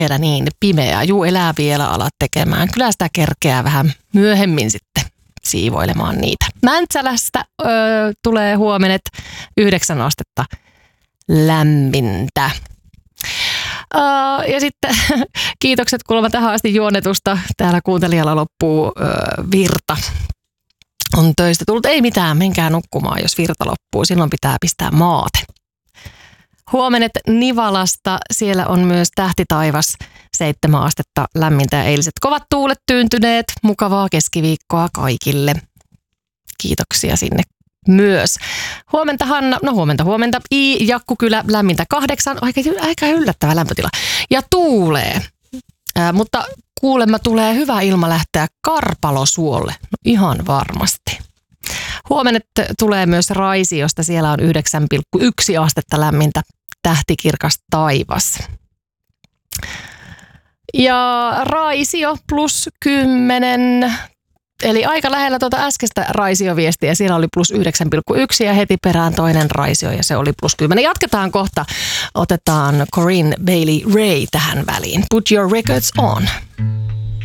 vielä niin pimeää. Juu, elää vielä alat tekemään. Kyllä sitä kerkeää vähän myöhemmin sitten siivoilemaan niitä. Mäntsälästä tulee huomenet 9 astetta lämmintä. Ja sitten kiitokset kuulemma tähän asti juonetusta. Täällä kuuntelijalla loppuu virta. On töistä tullut. Ei mitään, menkää nukkumaan, jos virta loppuu. Silloin pitää pistää maate. Huomenet Nivalasta. Siellä on myös tähtitaivas 7 astetta lämmintä ja eiliset kovat tuulet tyyntyneet. Mukavaa keskiviikkoa kaikille. Kiitoksia sinne myös. Huomenta Hanna, no huomenta. Jakkukylä lämmintä 8, aika yllättävä lämpötila. Ja tuulee, mutta kuulemma tulee hyvä ilma lähteä Karpalosuolle, no ihan varmasti. Huomenet tulee myös Raisiosta, siellä on 9,1 astetta lämmintä, tähtikirkas taivas. Ja Raisio plus 10. Eli aika lähellä tuota äskeistä Raisio-viestiä. Siellä oli plus 9,1 ja heti perään toinen Raisio ja se oli plus 10. Jatketaan kohta. Otetaan Corinne Bailey Rae tähän väliin. Put your records on.